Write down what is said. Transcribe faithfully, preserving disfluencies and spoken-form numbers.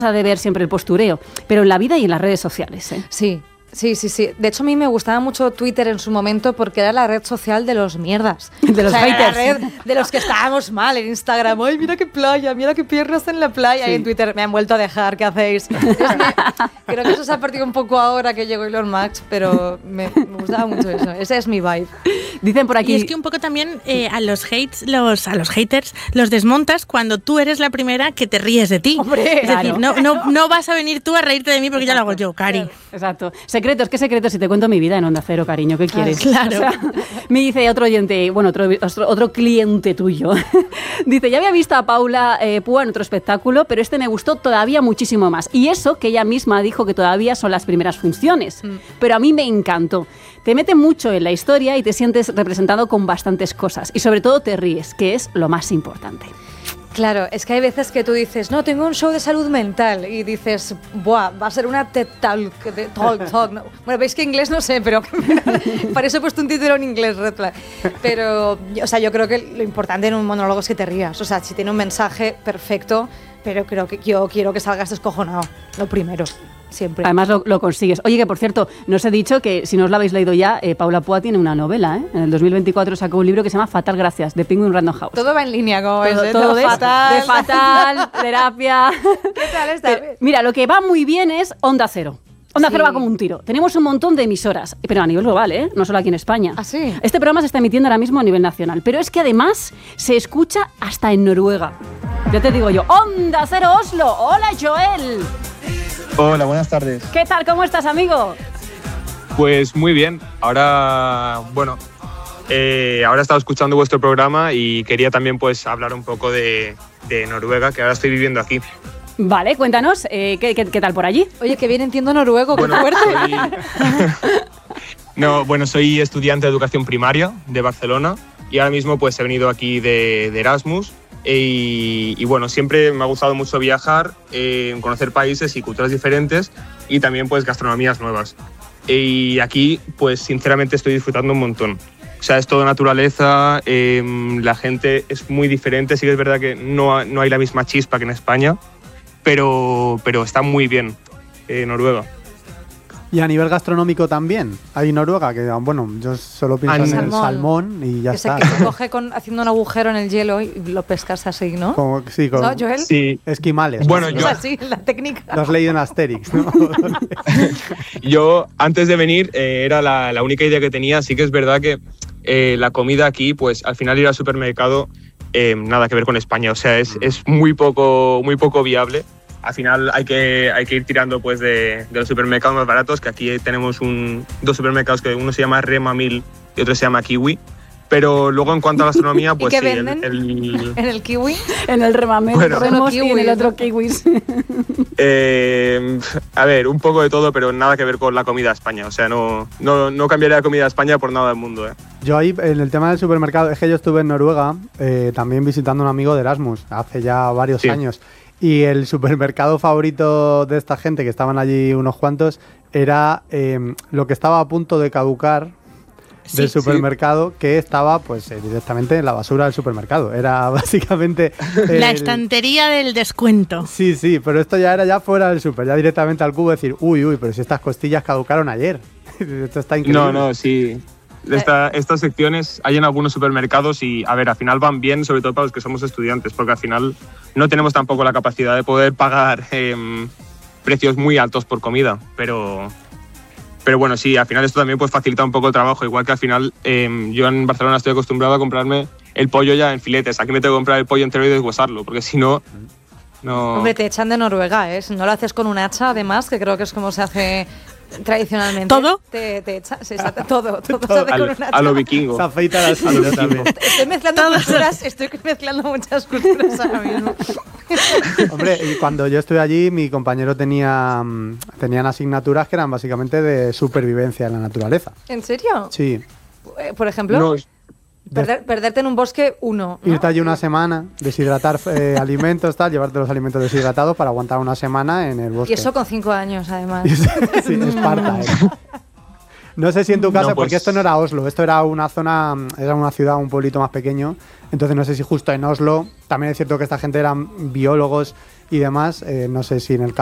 de ver siempre el postureo, pero en la vida y en las redes sociales, ¿eh? Sí. Sí, sí, sí. De hecho, a mí me gustaba mucho Twitter en su momento porque era la red social de los mierdas. De los o sea, haters. Era la red de los que estábamos mal en Instagram. ¡Ay, mira qué playa! ¡Mira qué piernas en la playa! Sí. Y en Twitter me han vuelto a dejar. ¿Qué hacéis? Es que, creo que eso se ha perdido un poco ahora que llegó Elon Musk, pero me, me gustaba mucho eso. Ese es mi vibe. Dicen por aquí... Y es que un poco también eh, a los hates, los, a los haters los desmontas cuando tú eres la primera que te ríes de ti. Hombre, es claro. decir, no, no, no vas a venir tú a reírte de mí porque ya lo hago yo, Cari. Exacto. Secretos, ¿qué secretos? Si te cuento mi vida en Onda Cero, cariño, ¿qué quieres? Claro. O sea, me dice otro oyente, bueno, otro, otro, otro cliente tuyo. Dice, ya había visto a Paula eh, Púa en otro espectáculo, pero este me gustó todavía muchísimo más. Y eso que ella misma dijo que todavía son las primeras funciones. Mm. Pero a mí me encantó. Te mete mucho en la historia y te sientes representado con bastantes cosas. Y sobre todo te ríes, que es lo más importante. Claro, es que hay veces que tú dices, no, tengo un show de salud mental y dices, buah, va a ser una TED Talk, de talk, talk. No. Bueno, veis que inglés no sé, pero para eso he puesto un título en inglés, Red Flag. Pero, o sea, yo creo que lo importante en un monólogo es que te rías. O sea, si tiene un mensaje perfecto, pero creo que yo quiero que salgas descojonado, lo primero. Siempre. Además lo, lo consigues. Oye, que por cierto, no os he dicho que si no os la habéis leído ya, eh, Paula Púa tiene una novela, ¿eh? En el dos mil veinticuatro sacó un libro que se llama Fatal Gracias, de Penguin Random House. Todo va en línea, como todo, es, todo de es fatal. De fatal, terapia. ¿Qué tal está? Pero, mira, lo que va muy bien es Onda Cero. Onda sí. Cero va como un tiro. Tenemos un montón de emisoras, pero a nivel global, ¿eh? No solo aquí en España. ¿Ah, sí? Este programa se está emitiendo ahora mismo a nivel nacional, pero es que además se escucha hasta en Noruega. Ya te digo yo, Onda Cero Oslo. Hola, Joel. Hola, buenas tardes. ¿Qué tal? ¿Cómo estás, amigo? Pues muy bien. Ahora, bueno, eh, ahora he estado escuchando vuestro programa y quería también pues hablar un poco de, de Noruega, que ahora estoy viviendo aquí. Vale, cuéntanos, eh, ¿qué, qué, ¿qué tal por allí? Oye, que bien entiendo noruego, qué bueno, fuerte. Soy... no, bueno, soy estudiante de educación primaria de Barcelona y ahora mismo pues he venido aquí de, de Erasmus. Y, y bueno, siempre me ha gustado mucho viajar, eh, conocer países y culturas diferentes y también pues gastronomías nuevas. Y aquí pues sinceramente estoy disfrutando un montón. O sea, es todo naturaleza, eh, la gente es muy diferente, sí que es verdad que no, no hay la misma chispa que en España, pero, pero está muy bien eh, Noruega. Y a nivel gastronómico también. Hay Noruega, que bueno, yo solo pienso en salmón. el salmón y ya que está. Se, que se coge con, haciendo un agujero en el hielo y lo pescas así, ¿no? Como, sí, con ¿No, Joel? Sí. Esquimales. Bueno, ¿no? yo... Es así, la técnica. Lo has leído en Asterix, ¿no? Yo, antes de venir, eh, era la, la única idea que tenía. Sí que es verdad que eh, la comida aquí, pues al final ir al supermercado, eh, nada que ver con España. O sea, es, es muy poco, muy poco viable. Al final hay que, hay que ir tirando pues, de, de los supermercados más baratos, que aquí tenemos un, dos supermercados, que uno se llama Rema Mil y otro se llama Kiwi. Pero luego en cuanto a gastronomía, pues ¿Y qué sí, venden? El, el... ¿En el Kiwi? En el Remamel, bueno, Remos kiwis, y en el otro ¿no? Kiwis. Eh, a ver, un poco de todo, pero nada que ver con la comida de España. O sea, no, no, no cambiaría la comida de España por nada del mundo. ¿eh? Yo ahí, en el tema del supermercado, es que yo estuve en Noruega eh, también visitando a un amigo de Erasmus hace ya varios Sí. años. Y el supermercado favorito de esta gente, que estaban allí unos cuantos, era eh, lo que estaba a punto de caducar del Sí, supermercado, sí. que estaba pues eh, directamente en la basura del supermercado. Era básicamente... La el... estantería del descuento. Sí, sí, pero esto ya era ya fuera del super, ya directamente al cubo, decir, uy, uy, pero si estas costillas caducaron ayer. Esto está increíble. No, no, sí. Esta, estas secciones hay en algunos supermercados y, a ver, al final van bien, sobre todo para los que somos estudiantes, porque al final no tenemos tampoco la capacidad de poder pagar eh, precios muy altos por comida, pero... Pero bueno, sí, al final esto también pues, facilita un poco el trabajo, igual que al final eh, yo en Barcelona estoy acostumbrado a comprarme el pollo ya en filetes, aquí me tengo que comprar el pollo entero y deshuesarlo, porque si no, no... Hombre, te echan de Noruega, ¿eh? Si no lo haces con un hacha, además, que creo que es como se hace tradicionalmente. ¿Todo? Te, te echa, se hace todo, todo se hace al, con un hacha. a lo vikingo. Se afeita la silla también. Estoy mezclando Todos. culturas, estoy mezclando muchas culturas ahora mismo. Hombre, y cuando yo estuve allí, mi compañero tenía mm, tenían asignaturas que eran básicamente de supervivencia en la naturaleza. ¿En serio? Sí. Eh, Por ejemplo, No, perder- perderte en un bosque, uno, ¿no? Irte allí una semana, deshidratar eh, alimentos, tal, llevarte los alimentos deshidratados para aguantar una semana en el bosque. Y eso con cinco años, además. Sí, Esparta era. No sé si en tu caso, No, pues- porque esto no era Oslo, esto era una zona, era una ciudad, un pueblito más pequeño, entonces no sé si justo en Oslo, también es cierto que esta gente eran biólogos y demás. Eh, no sé si en el